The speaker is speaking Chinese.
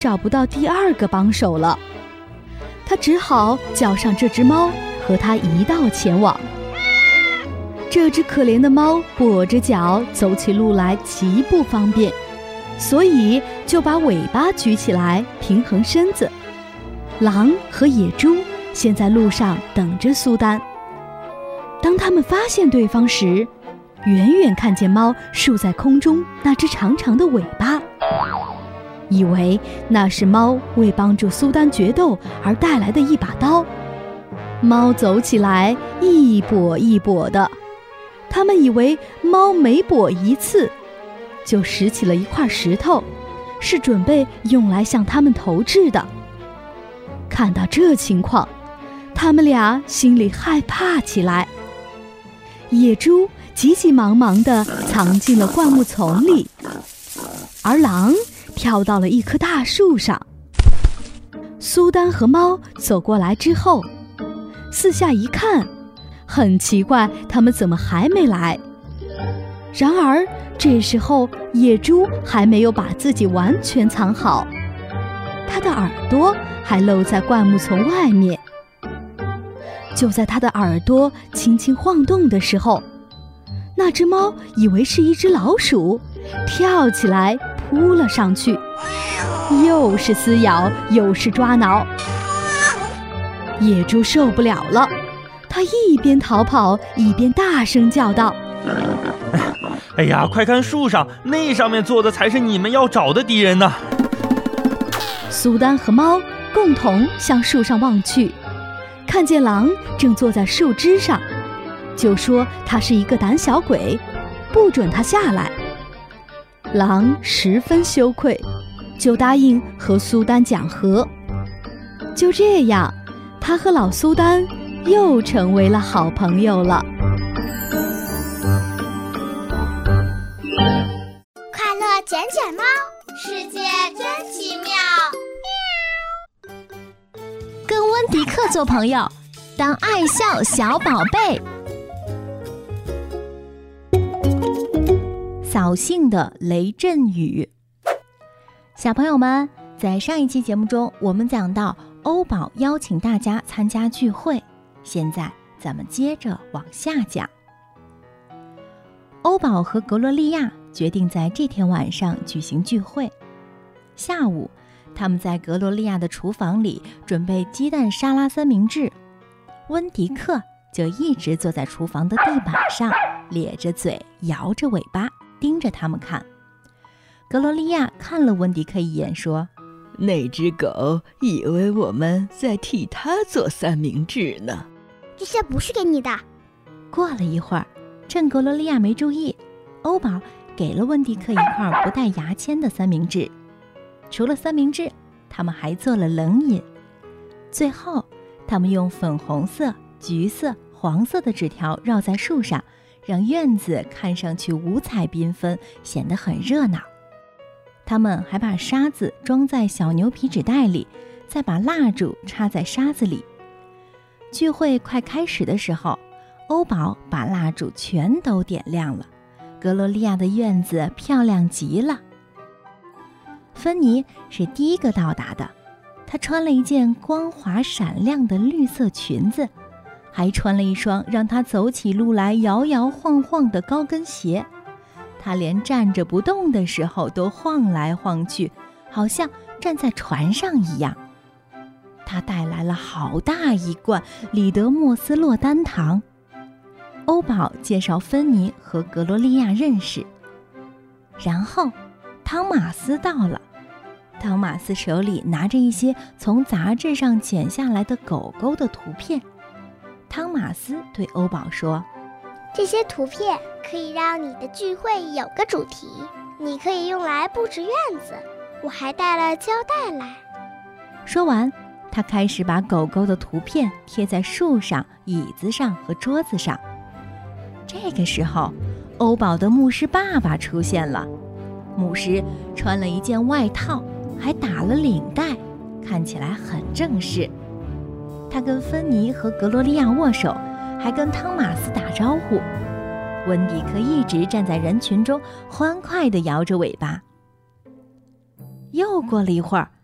找不到第二个帮手了，他只好叫上这只猫和他一道前往。这只可怜的猫跛着脚走起路来极不方便，所以就把尾巴举起来平衡身子。狼和野猪先在路上等着苏丹。当他们发现对方时，远远看见猫竖在空中那只长长的尾巴，以为那是猫为帮助苏丹决斗而带来的一把刀。猫走起来一跛一跛的，他们以为猫每跛一次就拾起了一块石头，是准备用来向他们投掷的。看到这情况，他们俩心里害怕起来。野猪急急忙忙地藏进了灌木丛里，而狼跳到了一棵大树上。苏丹和猫走过来之后，四下一看，很奇怪他们怎么还没来。然而这时候野猪还没有把自己完全藏好，它的耳朵还露在灌木丛外面。就在它的耳朵轻轻晃动的时候，那只猫以为是一只老鼠，跳起来扑了上去，又是撕咬又是抓挠。野猪受不了了，它一边逃跑一边大声叫道： 哎呀，快看树上，那上面坐的才是你们要找的敌人呢！ 苏丹和猫共同向树上望去，看见狼正坐在树枝上，就说他是一个胆小鬼，不准他下来。狼十分羞愧，就答应和苏丹讲和。就这样，他和老苏丹又成为了好朋友了。 快乐捡捡猫，世界真奇妙。 跟温迪克做朋友，当爱笑小宝贝。扫兴的雷阵雨。小朋友们，在上一期节目中，我们讲到欧宝邀请大家参加聚会，现在咱们接着往下讲。欧宝和格罗利亚决定在这天晚上举行聚会。下午，他们在格罗利亚的厨房里准备鸡蛋沙拉三明治，温迪克就一直坐在厨房的地板上，咧着嘴，摇着尾巴，盯着他们看。格罗利亚看了温迪克一眼，说： 那只狗以为我们在替它做三明治呢。 这些不是给你的。 过了一会儿，趁格罗利亚没注意，欧宝给了温迪克一块不带牙签的三明治。除了三明治，他们还做了冷饮。最后，他们用粉红色、橘色、黄色的纸条绕在树上，让院子看上去五彩缤纷，显得很热闹。他们还把沙子装在小牛皮纸袋里，再把蜡烛插在沙子里。聚会快开始的时候，欧宝把蜡烛全都点亮了，格罗利亚的院子漂亮极了。芬妮是第一个到达的，她穿了一件光滑闪亮的绿色裙子，还穿了一双让她走起路来摇摇晃晃的高跟鞋。她连站着不动的时候都晃来晃去，好像站在船上一样。她带来了好大一罐里德莫斯洛丹糖。欧宝介绍芬妮和格罗利亚认识，然后汤马斯到了。汤马斯手里拿着一些从杂志上剪下来的狗狗的图片。汤马斯对欧宝说： 这些图片可以让你的聚会有个主题，你可以用来布置院子。我还带了胶带来。 说完，他开始把狗狗的图片贴在树上、椅子上和桌子上。这个时候，欧宝的牧师爸爸出现了。牧师穿了一件外套，还打了领带，看起来很正式。他跟芬妮和格罗利亚握手，还跟汤马斯打招呼。温迪克一直站在人群中，欢快地摇着尾巴。又过了一会儿，